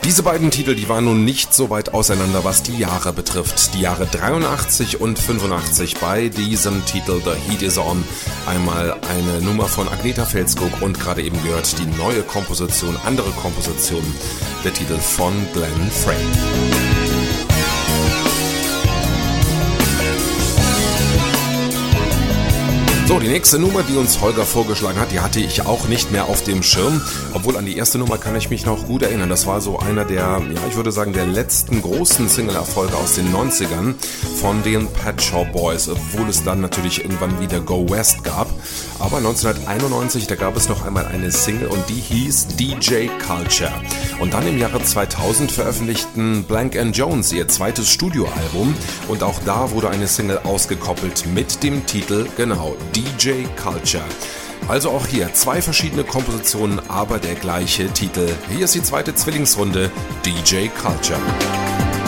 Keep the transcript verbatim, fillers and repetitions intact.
Diese beiden Titel, die waren nun nicht so weit auseinander, was die Jahre betrifft. Die Jahre dreiundachtzig und fünfundachtzig bei diesem Titel The Heat Is On. Einmal eine Nummer von Agnetha Fältskog und gerade eben gehört die neue Komposition, andere Komposition, der Titel von Glenn Frey. So, die nächste Nummer, die uns Holger vorgeschlagen hat, die hatte ich auch nicht mehr auf dem Schirm, obwohl an die erste Nummer kann ich mich noch gut erinnern. Das war so einer der, ja, ich würde sagen, der letzten großen Single-Erfolge aus den neunzigern von den Pet Shop Boys, obwohl es dann natürlich irgendwann wieder Go West gab. Aber neunzehnhunderteinundneunzig, da gab es noch einmal eine Single und die hieß D J Culture. Und dann im Jahre zweitausend veröffentlichten Blank and Jones ihr zweites Studioalbum und auch da wurde eine Single ausgekoppelt mit dem Titel, genau, D J Culture. Also auch hier zwei verschiedene Kompositionen, aber der gleiche Titel. Hier ist die zweite Zwillingsrunde, D J Culture.